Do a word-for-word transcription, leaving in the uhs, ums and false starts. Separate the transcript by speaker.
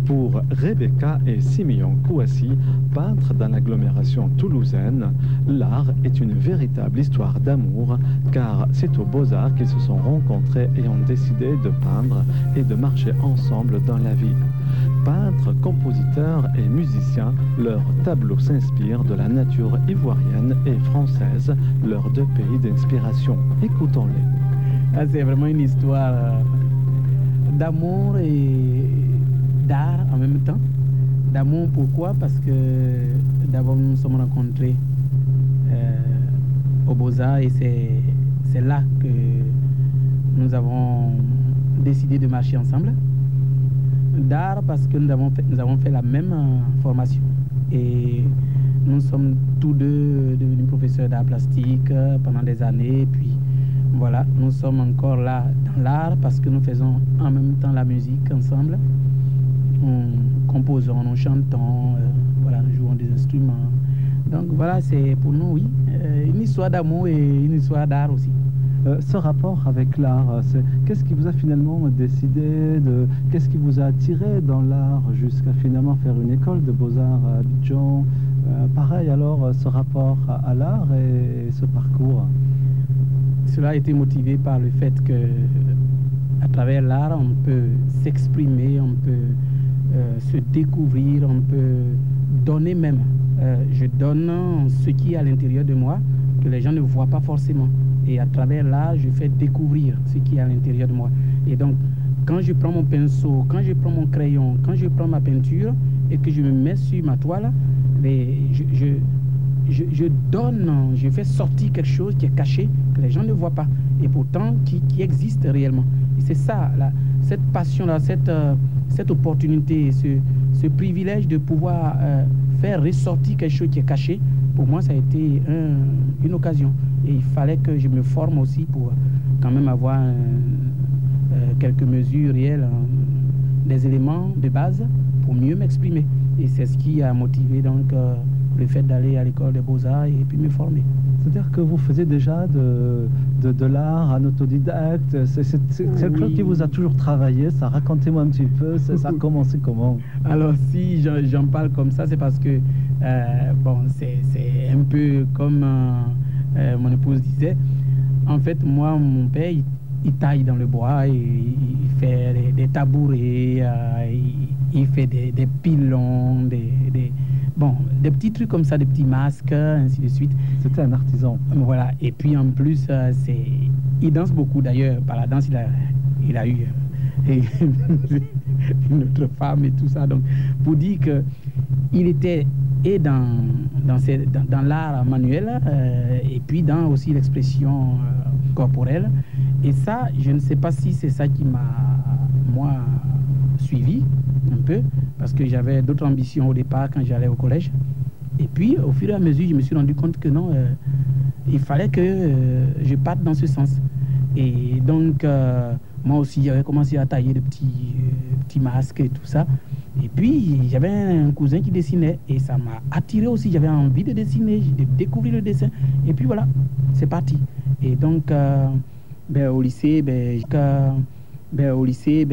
Speaker 1: Pour Rebecca et Simeon Kouassi, peintres dans l'agglomération toulousaine, l'art est une véritable histoire d'amour, car c'est aux Beaux-Arts qu'ils se sont rencontrés et ont décidé de peindre et de marcher ensemble dans la vie. Peintres, compositeurs et musiciens, leurs tableaux s'inspirent de la nature ivoirienne et française, leurs deux pays d'inspiration. Écoutons-les.
Speaker 2: Ah, c'est vraiment une histoire euh, d'amour et d'art en même temps. D'amour, pourquoi? Parce que d'abord nous nous sommes rencontrés euh, au Beaux-Arts et c'est, c'est là que nous avons décidé de marcher ensemble. D'art parce que nous avons fait, nous avons fait la même euh, formation et nous sommes tous deux devenus professeurs d'art plastique euh, pendant des années. Et puis voilà, nous sommes encore là dans l'art parce que nous faisons en même temps la musique ensemble. Nous composons, nous chantons, euh, voilà, nous jouons des instruments. Donc voilà, c'est pour nous, oui, euh, une histoire d'amour et une histoire d'art aussi.
Speaker 1: Euh, ce rapport avec l'art, c'est, qu'est-ce qui vous a finalement décidé de, qu'est-ce qui vous a attiré dans l'art jusqu'à finalement faire une école de beaux-arts à Abidjan? euh, Pareil alors, ce rapport à, à l'art et, et ce parcours.
Speaker 2: Cela a été motivé par le fait que à travers l'art, on peut s'exprimer, on peut euh, se découvrir, on peut donner même. Euh, je donne ce qui est à l'intérieur de moi, que les gens ne voient pas forcément. Et à travers l'art, je fais découvrir ce qui est à l'intérieur de moi. Et donc, quand je prends mon pinceau, quand je prends mon crayon, quand je prends ma peinture et que je me mets sur ma toile, les, je, je, je, je donne, je fais sortir quelque chose qui est caché, que les gens ne voient pas, et pourtant qui, qui existe réellement. Et c'est ça, là, cette passion-là, cette, euh, cette opportunité, ce, ce privilège de pouvoir euh, faire ressortir quelque chose qui est caché, pour moi, ça a été un, une occasion. Et il fallait que je me forme aussi pour quand même avoir un, euh, quelques mesures réelles, hein, des éléments de base pour mieux m'exprimer. Et c'est ce qui a motivé donc euh, le fait d'aller à l'école des Beaux-Arts et puis me former.
Speaker 1: C'est-à-dire que vous faisiez déjà de, de, de l'art en autodidacte, c'est, c'est, c'est quelque
Speaker 2: Oui.
Speaker 1: chose qui vous a toujours travaillé, ça, racontez-moi un petit peu, ça, ça a commencé comment?
Speaker 2: Alors si j'en, j'en parle comme ça, c'est parce que euh, bon, c'est, c'est un peu comme euh, euh, mon épouse disait. En fait, moi, mon père, il, il taille dans le bois, et, il fait des, des tabourets, euh, il, il fait des, des pilons, des, des, bon, des petits trucs comme ça, des petits masques, ainsi de suite.
Speaker 1: C'était un artisan.
Speaker 2: Voilà. Et puis en plus, euh, c'est, il danse beaucoup. D'ailleurs, par la danse, il a, il a eu euh, une autre femme et tout ça. Donc, pour dire que il était et dans, dans, ces, dans, dans l'art manuel euh, et puis dans aussi l'expression euh, corporelle. Et ça, je ne sais pas si c'est ça qui m'a, moi, suivi un peu, parce que j'avais d'autres ambitions au départ quand j'allais au collège. Et puis, au fur et à mesure, je me suis rendu compte que non, euh, il fallait que euh, je parte dans ce sens. Et donc, euh, moi aussi, j'avais commencé à tailler de petits, euh, petits masques et tout ça. Et puis, j'avais un cousin qui dessinait et ça m'a attiré aussi. J'avais envie de dessiner, de découvrir le dessin. Et puis voilà, c'est parti. Et donc, euh, ben, au lycée, ben, ben, au lycée, ben,